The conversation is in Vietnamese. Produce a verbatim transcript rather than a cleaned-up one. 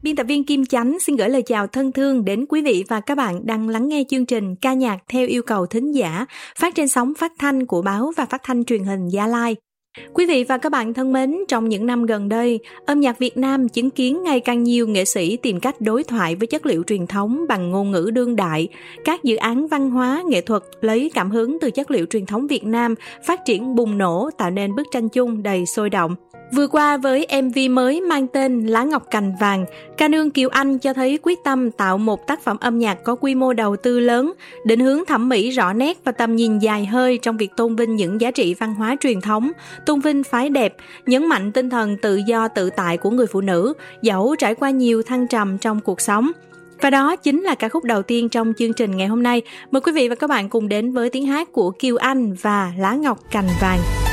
Biên tập viên Kim Chánh xin gửi lời chào thân thương đến quý vị và các bạn đang lắng nghe chương trình ca nhạc theo yêu cầu thính giả phát trên sóng phát thanh của báo và phát thanh truyền hình Gia Lai. Quý vị và các bạn thân mến, trong những năm gần đây, âm nhạc Việt Nam chứng kiến ngày càng nhiều nghệ sĩ tìm cách đối thoại với chất liệu truyền thống bằng ngôn ngữ đương đại. Các dự án văn hóa, nghệ thuật lấy cảm hứng từ chất liệu truyền thống Việt Nam phát triển bùng nổ, tạo nên bức tranh chung đầy sôi động. Vừa qua với em vê mới mang tên Lá Ngọc Cành Vàng, ca nương Kiều Anh cho thấy quyết tâm tạo một tác phẩm âm nhạc có quy mô đầu tư lớn, định hướng thẩm mỹ rõ nét và tầm nhìn dài hơi trong việc tôn vinh những giá trị văn hóa truyền thống, tôn vinh phái đẹp, nhấn mạnh tinh thần tự do tự tại của người phụ nữ, dẫu trải qua nhiều thăng trầm trong cuộc sống. Và đó chính là ca khúc đầu tiên trong chương trình ngày hôm nay. Mời quý vị và các bạn cùng đến với tiếng hát của Kiều Anh và Lá Ngọc Cành Vàng.